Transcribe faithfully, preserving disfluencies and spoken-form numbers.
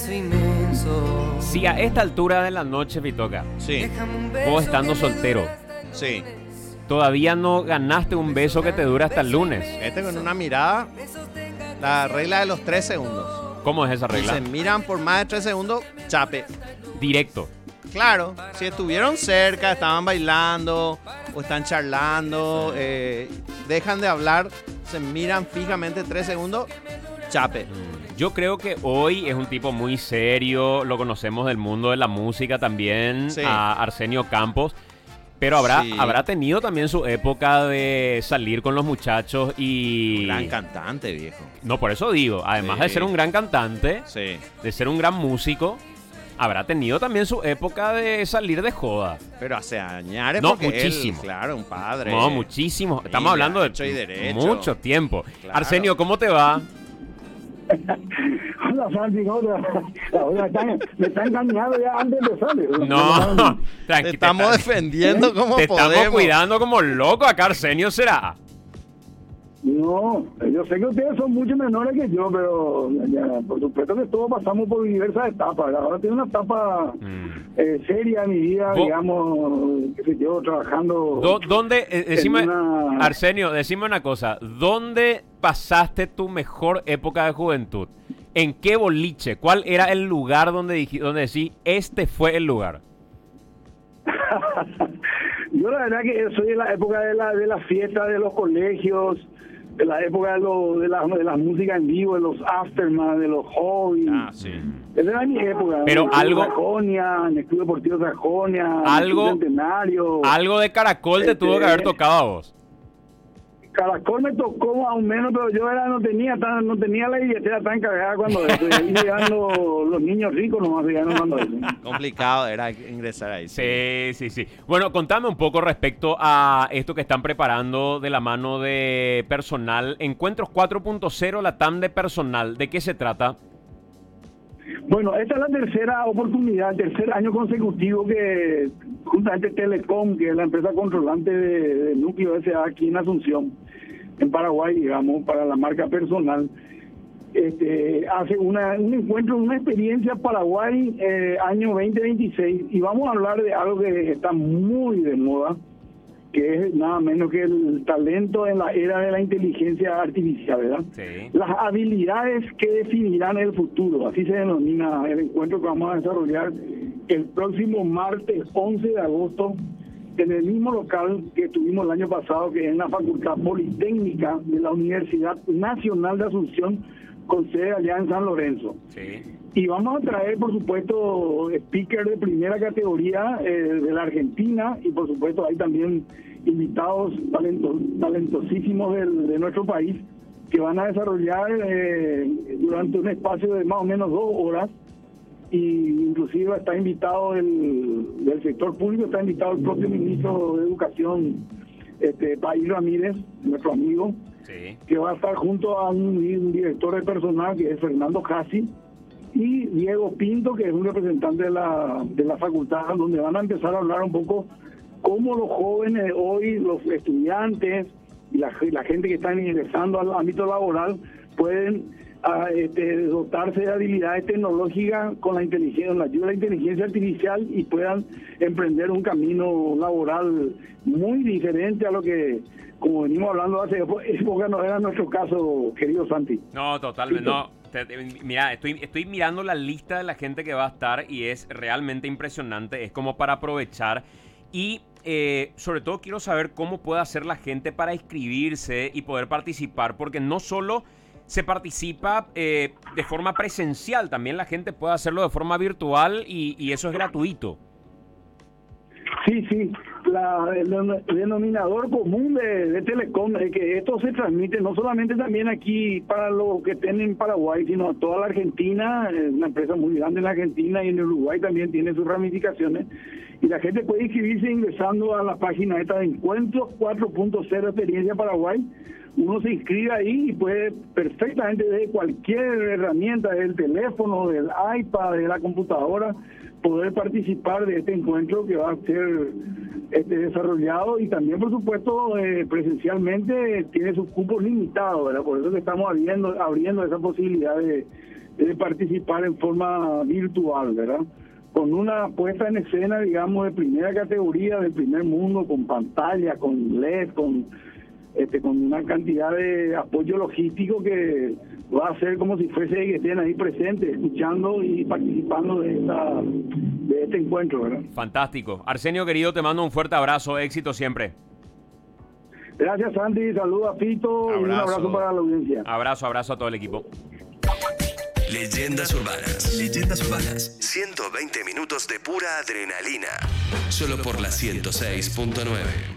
beso inmenso. Si a esta altura de la noche, Pitoca, Sí, vos estando soltero, sí. todavía no ganaste un beso que te dura hasta el lunes. Este con una mirada, la regla de los tres segundos. ¿Cómo es esa Si regla? se miran por más de tres segundos, chape. Directo. Claro, si estuvieron cerca, estaban bailando o están charlando, eh, dejan de hablar, se miran fijamente tres segundos, chape. Yo creo que hoy es un tipo muy serio, lo conocemos del mundo de la música también, Sí. a Arsenio Campos, pero habrá, Sí. habrá tenido también su época de salir con los muchachos y... Gran cantante, viejo. No, por eso digo, además Sí. de ser un gran cantante, Sí, de ser un gran músico, habrá tenido también su época de salir de joda. pero hace añares No, porque él, muchísimo. claro, un padre. No, muchísimo. Estamos Mira, hablando de hecho y derecho. mucho tiempo. Claro. Arsenio, ¿cómo te va? Hola, Santi, ¿cómo te va? Ahora están- me está engañando ya antes de salir. No, Te tranqui, estamos te, defendiendo como te podemos. estamos cuidando como loco. Acá Arsenio será. No, yo sé que ustedes son mucho menores que yo, pero ya, por supuesto que todos pasamos por diversas etapas. Ahora tengo una etapa Mm. eh, seria en mi vida, Vos- digamos, qué sé yo, trabajando. Do- ¿Dónde, eh, decime, en una- Arsenio, decime una cosa. ¿Dónde pasaste tu mejor época de juventud? ¿En qué boliche? ¿Cuál era el lugar donde, dij- donde decís, este fue el lugar? Yo la verdad que soy de la época de la de las fiestas de los colegios, de la época de, lo, de, la, de las músicas en vivo, de los aftermath, de los hobbies. Ah, sí. Esa era mi época. Pero en el Club algo- Sajonia, en el Club Deportivo Sajonia, Algo- en el Club Centenario. Algo de Caracol te Este- tuvo que haber tocado a vos. Caracol me tocó aún menos, pero yo era no tenía tan, no tenía la billetera tan cargada cuando eso. Y ahí llegando los niños ricos nomás llegaron cuando eso. Complicado era ingresar ahí. Sí, sí, sí. Bueno, contame un poco respecto a esto que están preparando de la mano de personal. Encuentros cuatro punto cero, la T A M de personal. ¿De qué se trata? Bueno, esta es la tercera oportunidad, el tercer año consecutivo que justamente Telecom, que es la empresa controlante de, de Núcleo S A aquí en Asunción, en Paraguay, digamos, para la marca personal, este, hace una, un encuentro, una experiencia Paraguay eh, año veinte veintiséis, y vamos a hablar de algo que está muy de moda, que es nada menos que el talento en la era de la inteligencia artificial, ¿verdad? Sí. Las habilidades que definirán el futuro, así se denomina el encuentro que vamos a desarrollar el próximo martes once de agosto en el mismo local que tuvimos el año pasado, que es en la Facultad Politécnica de la Universidad Nacional de Asunción, con sede allá en San Lorenzo. Sí. Y vamos a traer, por supuesto, speakers de primera categoría eh, de la Argentina, y por supuesto hay también invitados talento, talentosísimos del, de nuestro país que van a desarrollar eh, durante un espacio de más o menos dos horas, y inclusive está invitado el del sector público, está invitado el propio ministro de Educación, este País Ramírez, nuestro amigo, Sí. que va a estar junto a un, un director de personal que es Fernando Jassi, y Diego Pinto, que es un representante de la, de la facultad, donde van a empezar a hablar un poco cómo los jóvenes hoy, los estudiantes y la, la gente que está ingresando al ámbito laboral pueden ah, este, dotarse de habilidades tecnológicas con la inteligencia, con la ayuda de la inteligencia artificial, y puedan emprender un camino laboral muy diferente a lo que, como venimos hablando hace época, no era nuestro caso, querido Santi. No, totalmente, no. Te- te- Mira, estoy, estoy mirando la lista de la gente que va a estar y es realmente impresionante. Es como para aprovechar. Y eh, sobre todo quiero saber cómo puede hacer la gente para inscribirse y poder participar, porque no solo se participa eh, de forma presencial, también la gente puede hacerlo de forma virtual, y, y eso es gratuito. Sí, sí, la, el denominador común de, de Telecom es que esto se transmite no solamente también aquí para los que estén en Paraguay, sino a toda la Argentina. Es una empresa muy grande en la Argentina, y en Uruguay también tiene sus ramificaciones, y la gente puede inscribirse ingresando a la página esta de Encuentros cuatro punto cero Experiencia Paraguay. Uno se inscribe ahí y puede perfectamente desde cualquier herramienta, del teléfono, del iPad, de la computadora, poder participar de este encuentro que va a ser este, desarrollado, y también, por supuesto, eh, presencialmente tiene sus cupos limitados, ¿verdad? Por eso que estamos abriendo, abriendo esa posibilidad de, de participar en forma virtual, ¿verdad? Con una puesta en escena, digamos, de primera categoría, del primer mundo, con pantalla, con L E D, con, este, con una cantidad de apoyo logístico que va a ser como si fuese que estén ahí presentes, escuchando y participando de, esta, de este encuentro, ¿verdad? Fantástico. Arsenio, querido, te mando un fuerte abrazo, éxito siempre. Gracias, Sandy, saludos a Fito y un abrazo para la audiencia. Abrazo, abrazo a todo el equipo. Leyendas urbanas. Leyendas urbanas. ciento veinte minutos de pura adrenalina. Solo por la ciento seis punto nueve.